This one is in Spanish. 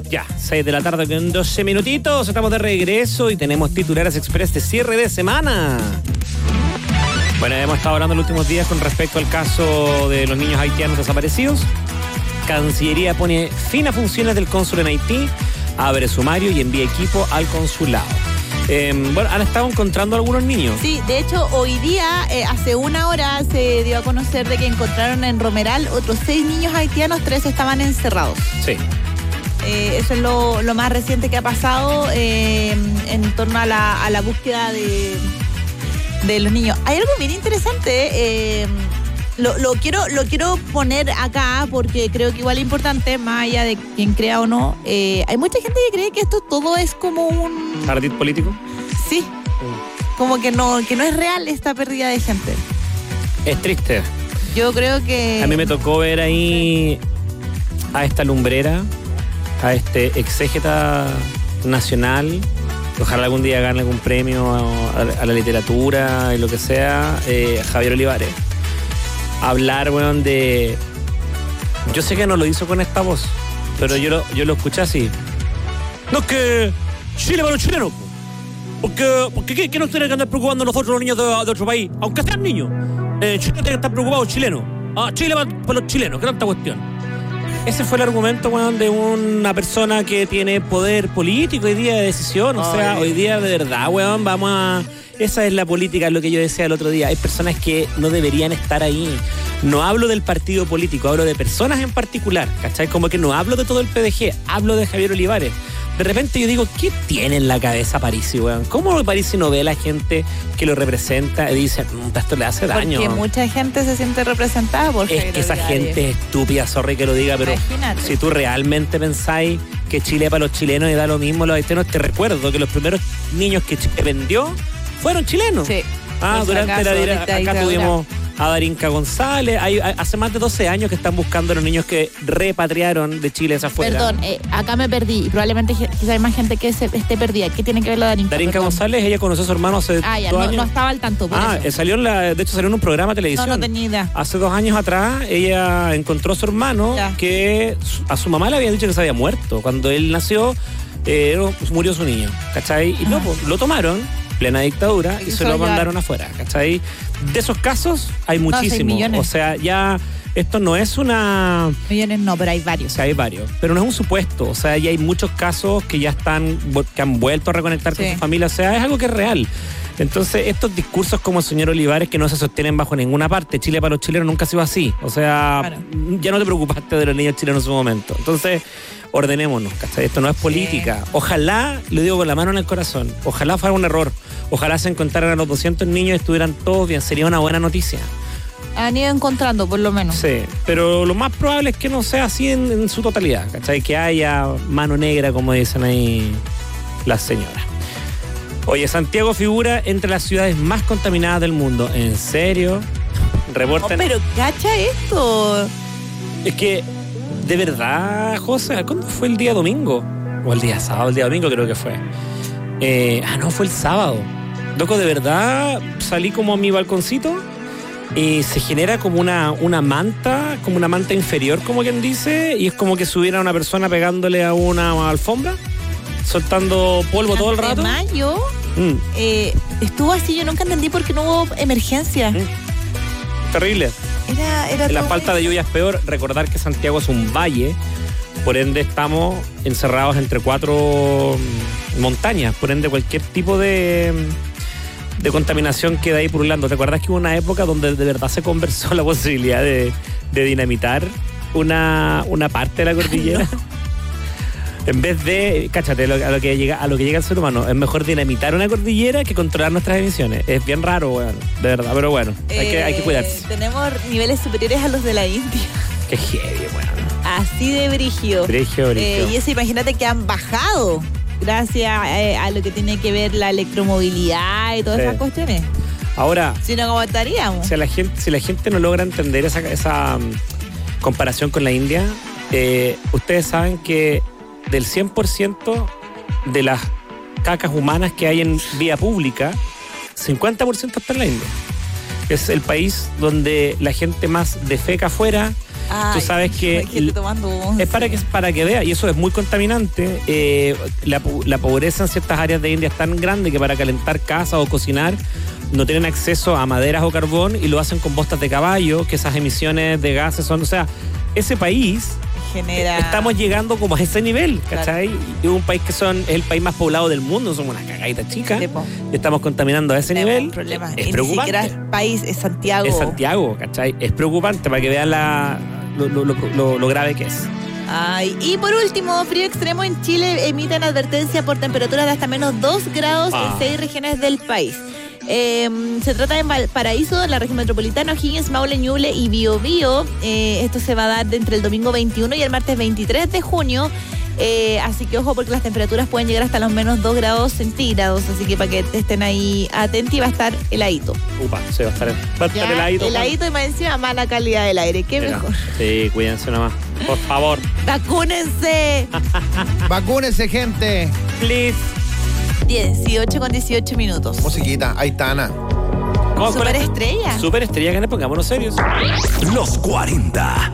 Ya, 6 de la tarde con 12 minutitos. Estamos de regreso y tenemos titulares express de cierre de semana. Bueno, hemos estado hablando en los últimos días con respecto al caso de los niños haitianos desaparecidos. Cancillería pone fin a funciones del cónsul en Haití, abre sumario y envía equipo al consulado. Bueno, han estado encontrando algunos niños. Sí, de hecho, hoy día, hace una hora, se dio a conocer de que encontraron en Romeral otros 6 niños haitianos, 3 estaban encerrados. Sí. Eso es lo más reciente que ha pasado en torno a la búsqueda de los niños. Hay algo bien interesante, lo quiero poner acá porque creo que igual es importante, más allá de quien crea o no. Hay mucha gente que cree que esto todo es como un... ¿Ardid político? Sí. Como que no es real esta pérdida de gente. Es triste. Yo creo que... A mí me tocó ver ahí a esta lumbrera, a este exégeta nacional, ojalá algún día gane algún premio a la literatura y lo que sea, Javier Olivares. Hablar, weón, de... Yo sé que no lo hizo con esta voz, pero yo lo escuché así. No, es que Chile para los chilenos. Porque ¿qué nos tienen que andar preocupando nosotros los niños de otro país? Aunque sean niños. Chile tiene que estar preocupado chilenos. Chile para los chilenos, qué tanta cuestión. Ese fue el argumento, weón, de una persona que tiene poder político hoy día de decisión. O sea, hoy día de verdad, weón, vamos a... Esa es la política, es lo que yo decía el otro día. Hay personas que no deberían estar ahí. No hablo del partido político, hablo de personas en particular, ¿cachai? Como que no hablo de todo el PDG, hablo de Javier Olivares. De repente yo digo, ¿qué tiene en la cabeza Parisi, weón? ¿Cómo Parisi no ve a la gente que lo representa y dice, esto le hace daño? Porque mucha gente se siente representada por Javier Olivares. Es que esa gente es estúpida, sorry que lo diga, pero imagínate. Si tú realmente pensáis que Chile para los chilenos y da lo mismo a los haitianos, te recuerdo que los primeros niños que Chile vendió fueron chilenos. Sí. Durante la acá tuvimos a Darinka González. Hace más de 12 años que están buscando a los niños que repatriaron de Chile hacia afuera. Perdón, acá me perdí. Probablemente quizá hay más gente que esté perdida. ¿Qué tiene que ver la Darinka? Darinka González, ella conoció a su hermano hace 2 años. No estaba al tanto, por eso. De hecho salió en un programa de televisión. No tenía idea. Hace 2 años atrás, ella encontró a su hermano, que a su mamá le habían dicho que se había muerto. Cuando él nació, murió su niño, ¿cachai? Y no, pues, lo tomaron, plena dictadura, y se lo mandaron afuera, ¿cachai? De esos casos hay muchísimos. O sea, ya esto no es una... Millones no, pero hay varios. O sea, hay varios, pero no es un supuesto. O sea, ya hay muchos casos que han vuelto a reconectar con su familia. O sea, es algo que es real. Entonces, estos discursos como el señor Olivares que no se sostienen bajo ninguna parte. Chile para los chilenos nunca ha sido así. O sea, ya no te preocupaste de los niños chilenos en su momento. Entonces, ordenémonos, ¿cachai? Esto no es política. Ojalá, lo digo con la mano en el corazón, ojalá fuera un error. Ojalá se encontraran a los 200 niños y estuvieran todos bien. Sería una buena noticia. Han ido encontrando, por lo menos. Sí, pero lo más probable es que no sea así en su totalidad, ¿cachai? Que haya mano negra, como dicen ahí las señoras. Oye, Santiago figura entre las ciudades más contaminadas del mundo. ¿En serio? Reportan... pero cacha esto. Es que, de verdad, José, ¿cuándo fue el día domingo? O el día sábado, el día domingo creo que fue. No, fue el sábado. Loco, de verdad, salí como a mi balconcito y se genera como una manta, como una manta inferior, como quien dice, y es como que subiera una persona pegándole a una alfombra, soltando polvo todo el rato. En mayo estuvo así, yo nunca entendí por qué no hubo emergencia. Terrible. Era la falta de lluvia es peor. Recordar que Santiago es un valle, por ende estamos encerrados entre 4 montañas, por ende cualquier tipo de contaminación queda ahí pululando. ¿Te acuerdas que hubo una época donde de verdad se conversó la posibilidad de dinamitar una parte de la cordillera? No. En vez de, cáchate, a lo que llega el ser humano, es mejor dinamitar una cordillera que controlar nuestras emisiones. Es bien raro, bueno, de verdad, pero bueno, hay que cuidarse. Tenemos niveles superiores a los de la India. Qué heavy, bueno. Así de brígido. Brígido. Y eso, imagínate que han bajado gracias a lo que tiene que ver la electromovilidad y todas esas cuestiones. Ahora, si no, ¿cómo estaríamos? Si la gente no logra entender esa comparación con la India, ustedes saben que del 100% de las cacas humanas que hay en vía pública, 50% está en la India. Es el país donde la gente más defeca afuera, Tú sabes que es para que vea, y eso es muy contaminante. La pobreza en ciertas áreas de India es tan grande que para calentar casas o cocinar no tienen acceso a maderas o carbón y lo hacen con bostas de caballo, que esas emisiones de gases son, o sea, ese país genera... Estamos llegando como a ese nivel, ¿cachai? Claro. Y es un país que es el país más poblado del mundo, somos una cagadita chica. Y estamos contaminando a ese nivel. Problemas. Es preocupante. Ni siquiera es país, es Santiago. Es Santiago, ¿cachai? Es preocupante para que vean lo grave que es. Ay, y por último, frío extremo en Chile. Emiten advertencia por temperaturas de hasta menos 2 grados en 6 regiones del país. Se trata de Valparaíso, la región metropolitana, O'Higgins, Maule, Ñuble y Biobío. Esto se va a dar entre el domingo 21 y el martes 23 de junio. Así que ojo, porque las temperaturas pueden llegar hasta los menos 2 grados centígrados. Así que para que estén ahí atentos, y va a estar heladito. Se va a estar heladito. Heladito y más encima mala calidad del aire. Qué mejor. Sí, cuídense nomás. Por favor. Vacúnense. Vacúnense, gente. Please. 18:18 minutos. Musiquita, Aitana. Superestrella. Superestrella, que nos pongámonos serios. Los 40